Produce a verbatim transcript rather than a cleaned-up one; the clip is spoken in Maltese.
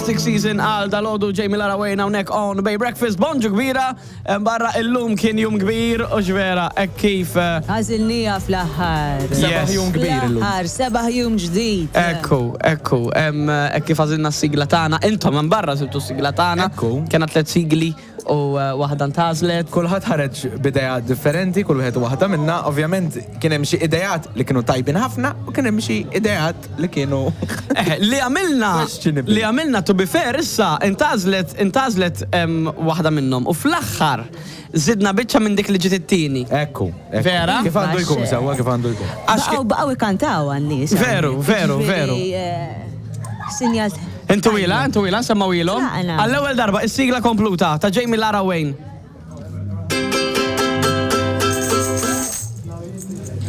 Six season għal dal-ħodu Jamie Lara Wayne hawnhekk on Bay Breakfast. Bonġu kbira, barra illum kien jum kbir u ġvera hekk kif. Għażilnija fl-aħħar. Sebaħ jum kbir illum. Fl-aħħar, sebaħ jum ġdid. Ekku, ekku, hekk kif għażilna s-sigla tagħna. Intom minn barra sibtu s-sigla tagħna. Ekku. Kien tliet sigli u waħda ntażlet. Kulħadd ħareġ b'idejat differenti, kull wieħed waħda minna. Ovvjament kien hemm xi idejat li kienu tajbin ħafna u kien hemm xi idejat li kienu li għamilna li għamilna to be fair issa intażlet intażlet waħda minnhom u fl-aħħar żidna biċċa minn dik li ġiet it-tieni. Ekku. Vera? Kif għandu jkun sewwa, kif għandu jkun. Baqgħu baqgħu ikantaw għan-nies. Veru, veru, veru. Sinjal. Intu ila, intu ila, semma ilu. Tlaqna. Għall-ewwel darba is-sigla kompluta ta' Jamie Lara Wayne.